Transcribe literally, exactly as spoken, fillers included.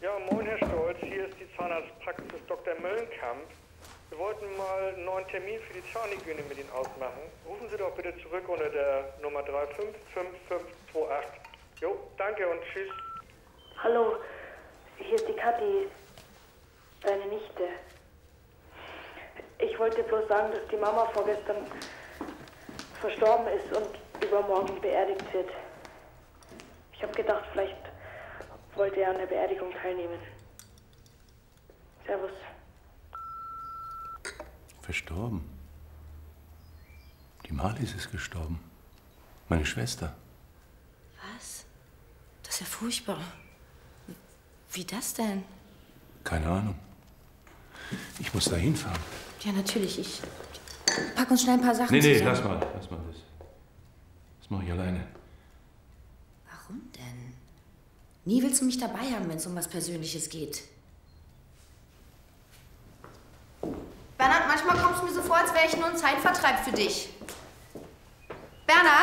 Ja, moin Herr Stolz, hier ist die Zahnarztpraxis Doktor Möllenkamp. Wir wollten mal einen neuen Termin für die Zahnhygiene mit Ihnen ausmachen. Rufen Sie doch bitte zurück unter der Nummer drei fünf fünf fünf zwei acht. Jo, danke und tschüss. Hallo, hier ist die Kathi, deine Nichte. Ich wollte bloß sagen, dass die Mama vorgestern verstorben ist und übermorgen beerdigt wird. Ich habe gedacht, vielleicht wollte er an der Beerdigung teilnehmen. Servus. Verstorben? Die Marlies ist gestorben. Meine Schwester. Was? Das ist ja furchtbar. Wie das denn? Keine Ahnung. Ich muss da hinfahren. Ja, natürlich. Ich pack uns schnell ein paar Sachen Nee, nee, zusammen. lass mal, lass mal das. Das mache ich alleine. Warum denn? Nie willst du mich dabei haben, wenn es um was Persönliches geht. Bernhard, manchmal kommt es mir so vor, als wäre ich nur ein Zeitvertreib für dich. Bernhard?